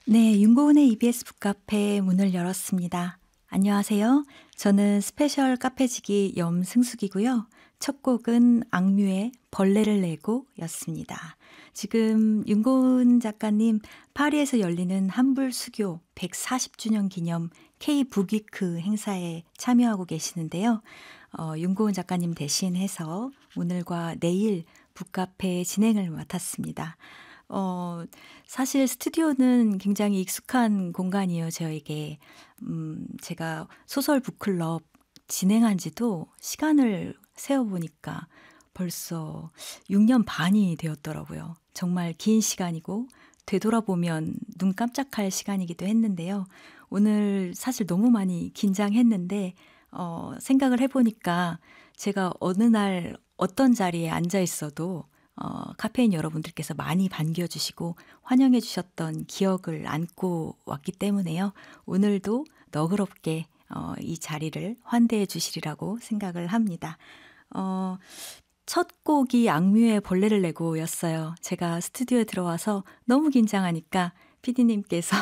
네, 윤고은의 EBS 북카페 문을 열었습니다. 안녕하세요. 저는 스페셜 카페지기 염승숙이고요. 첫 곡은 악뮤의 벌레를 내고 였습니다. 지금 윤고은 작가님 파리에서 열리는 한불수교 140주년 기념 K 북위크 행사에 참여하고 계시는데요. 윤고은 작가님 대신해서 오늘과 내일 북카페 진행을 맡았습니다. 어 사실 스튜디오는 굉장히 익숙한 공간이에요, 저에게. 제가 소설 북클럽 진행한 지도 시간을 세어 보니까 벌써 6년 반이 되었더라고요. 정말 긴 시간이고 되돌아보면 눈 깜짝할 시간이기도 했는데요. 오늘 사실 너무 많이 긴장했는데 생각을 해 보니까 제가 어느 날 어떤 자리에 앉아 있어도 카페인 여러분들께서 많이 반겨 주시고 환영해 주셨던 기억을 안고 왔기 때문에요. 오늘도 너그럽게 이 자리를 환대해 주시리라고 생각을 합니다. 어 첫 곡이 악뮤의 벌레를 내고였어요. 제가 스튜디오에 들어와서 너무 긴장하니까 피디님께서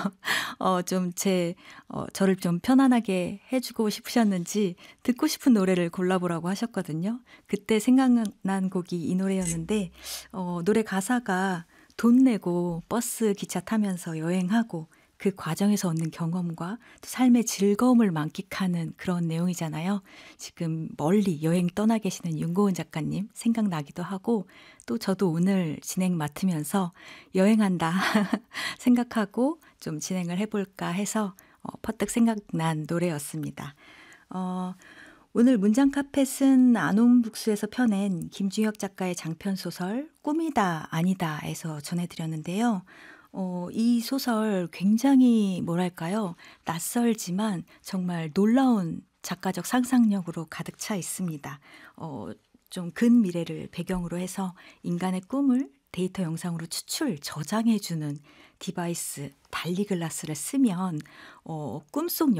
저를 좀 편안하게 해 주고 싶으셨는지 듣고 싶은 노래를 골라 보라고 하셨거든요. 그때 생각난 곡이 이 노래였는데 노래 가사가 돈 내고 버스 기차 타면서 여행하고 그 과정에서 얻는 경험과 또 삶의 즐거움을 만끽하는 그런 내용이잖아요. 지금 멀리 여행 떠나 계시는 윤고은 작가님 생각나기도 하고 또 저도 오늘 진행 맡으면서 '여행한다.' 생각하고 좀 진행을 해 볼까 해서 퍼뜩 생각난 노래였습니다. 어 오늘 문장 카펫은 아놈북스에서 펴낸 김중혁 작가의 장편 소설 꿈이다 아니다에서 전해 드렸는데요. 이 소설 굉장히 뭐랄까요? 낯설지만 정말 놀라운 작가적 상상력으로 가득 차 있습니다. 좀 근미래를 배경으로 해서 인간의 꿈을 데이터 영상으로 저장해 주는 디바이스 달리글라스를 쓰면 꿈속